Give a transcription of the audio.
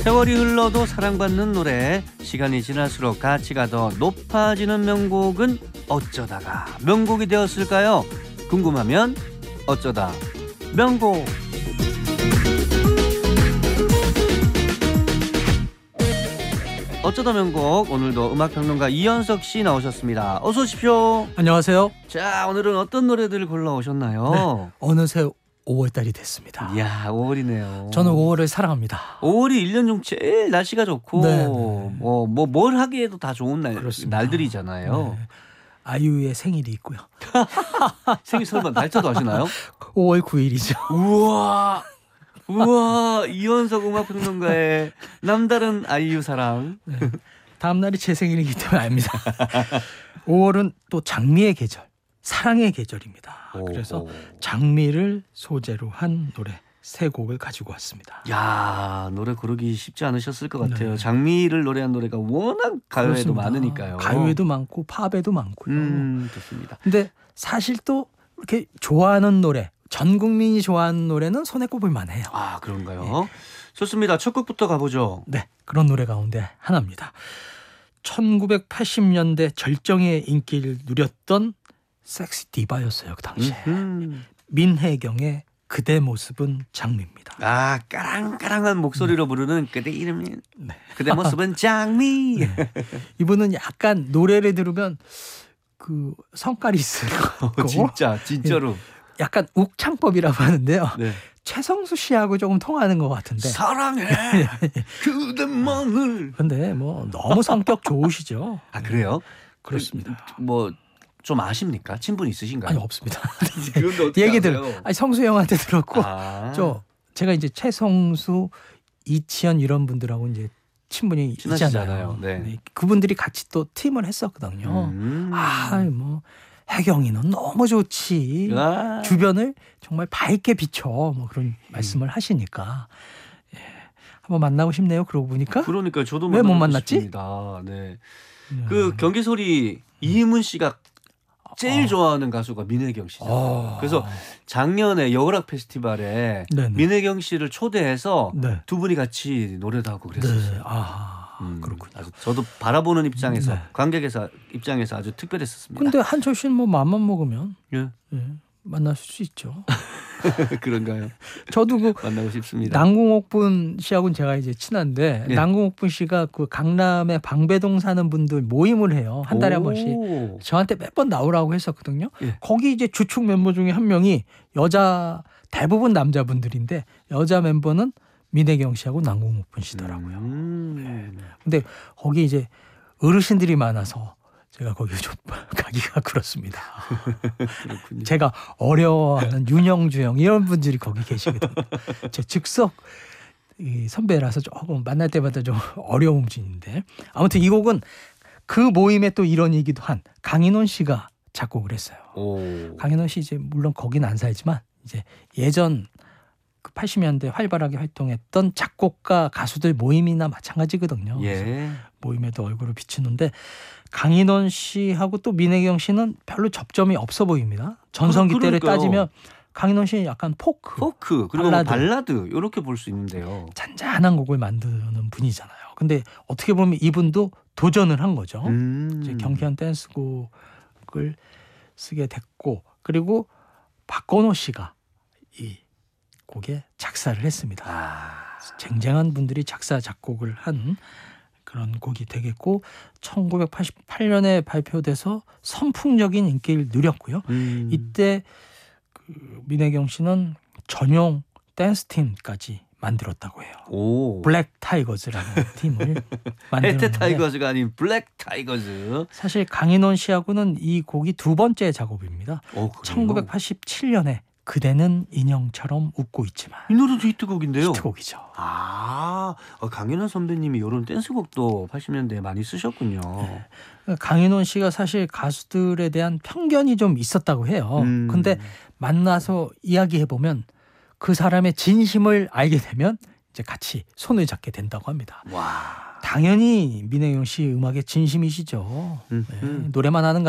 세월이 흘러도 사랑받는 노래, 시간이 지날수록 가치가 더 높아지는 명곡은 어쩌다가 명곡이 되었을까요? 궁금하면 어쩌다 명곡. 어쩌다 명곡, 오늘도 음악평론가 이현석 씨 나오셨습니다. 어서 오십시오. 안녕하세요. 자, 오늘은 어떤 노래들 골라오셨나요? 네, 어느새 5월달이 됐습니다. 이야, 5월이네요. 저는 5월을 사랑합니다. 5월이 1년 중 제일 날씨가 좋고 네. 뭘 하기에도 다 좋은 그렇습니다. 날들이잖아요. 네. 아이유의 생일이 있고요. 생일 설마 날짜도 아시나요? 5월 9일이죠. 우와, 이현석 음악평론가의 남다른 아이유 사랑. 네. 다음 날이 제 생일이기 때문에 압니다. 5월은 또 장미의 계절, 사랑의 계절입니다. 그래서 장미를 소재로 한 노래 세 곡을 가지고 왔습니다. 야, 노래 고르기 쉽지 않으셨을 것 같아요. 네. 장미를 노래한 노래가 워낙 가요에도 그렇습니다. 많으니까요. 가요에도 많고 팝에도 많고요. 좋습니다. 근데 사실 또 이렇게 좋아하는 노래, 전 국민이 좋아하는 노래는 손에 꼽을 만해요. 아, 그런가요? 좋습니다. 첫 곡부터 가보죠. 네, 그런 노래 가운데 하나입니다. 1980년대 절정의 인기를 누렸던 섹시 디바였어요, 그 당시에. 민혜경의 그대 모습은 장미입니다. 아, 까랑까랑한 목소리로 부르는 그대 이름이 그대 모습은 장미. 네. 이분은 약간 노래를 들으면 그 성깔이 있을 것 같고 진짜로. 약간 욱창법이라고 하는데요. 네. 최성수 씨하고 조금 통하는 것 같은데. 사랑해 그대만을. 근데 뭐 너무 성격 좋으시죠. 아, 그래요? 그렇습니다. 뭐 좀 아십니까? 친분 있으신가요? 아니, 없습니다. 그런데 어떻게 얘기들 아세요? 아니, 성수 형한테 들었고 제가 이제 최성수, 이치현 이런 분들하고 이제 친분이 친하시잖아요. 있잖아요. 네. 네, 그분들이 같이 또 팀을 했었거든요. 뭐 혜경이는 너무 좋지. 주변을 정말 밝게 비춰. 뭐 그런 말씀을 하시니까 한번 만나고 싶네요. 그러고 보니까. 그러니까 저도 왜 못 만났지? 싶습니다. 네. 그 경기소리 이희문 씨가 제일 좋아하는 가수가 민혜경 씨죠. 그래서 작년에 여우락 페스티벌에 네네. 민혜경 씨를 초대해서 네. 두 분이 같이 노래도 하고 그랬었어요. 네. 그렇군요. 아주 저도 바라보는 입장에서 네. 관객에서 입장에서 아주 특별했었습니다. 근데 한철 씨는 뭐 맘만 먹으면 예. 만날 수 있죠. 그런가요? 저도 만나고 싶습니다. 남궁옥분 씨하고는 제가 이제 친한데 남궁옥분 씨가 그 강남에 방배동 사는 분들 모임을 해요. 한 달에 한 번씩. 저한테 몇 번 나오라고 했었거든요. 거기 이제 주축 멤버 중에 한 명이 대부분 남자분들인데 여자 멤버는 민혜경 씨하고 남궁옥분 씨더라고요. 근데 거기 이제 어르신들이 많아서 제가 거기 좀 가기가 그렇습니다. 그렇군요. 제가 어려워하는 윤영주 형 이런 분들이 거기 계시거든요. 제 즉석 선배라서 조금 만날 때마다 좀 어려움진인데 아무튼 이 곡은 그 모임에 또 일원이기도 한 강인원 씨가 작곡을 했어요. 강인원 씨 이제 물론 거긴 안 살지만 이제 예전 그 80년대 활발하게 활동했던 작곡가 가수들 모임이나 마찬가지거든요. 모임에도 얼굴을 비추는데 강인원 씨하고 또 민혜경 씨는 별로 접점이 없어 보입니다. 전성기 때를 따지면 강인원 씨는 약간 포크 그리고 발라드 이렇게 볼 수 있는데요. 잔잔한 곡을 만드는 분이잖아요. 근데 어떻게 보면 이분도 도전을 한 거죠. 이제 경쾌한 댄스곡을 쓰게 됐고 그리고 박건호 씨가 이 곡에 작사를 했습니다. 쟁쟁한 분들이 작사 작곡을 한 그런 곡이 되겠고 1988년에 발표돼서 선풍적인 인기를 누렸고요. 이때 그 민혜경 씨는 전용 댄스팀까지 만들었다고 해요. 블랙 타이거즈라는 팀을 만들었는데 해태 타이거즈가 아닌 블랙 타이거즈. 사실 강인원 씨하고는 이 곡이 두 번째 작업입니다. 1987년에 그대는 인형처럼 웃고 있지만 이 노래도 히트곡인데요. 히트곡이죠. 강인원 선배님이 이런 댄스곡도 80년대에 많이 쓰셨군요. 강인원 씨가 사실 가수들에 대한 편견이 좀 있었다고 해요. 근데 만나서 이야기해보면 그 사람의 진심을 알게 되면 이제 같이 손을 잡게 된다고 합니다. 당연히 민혜경 씨 음악에 진심이시죠. 노래만 하는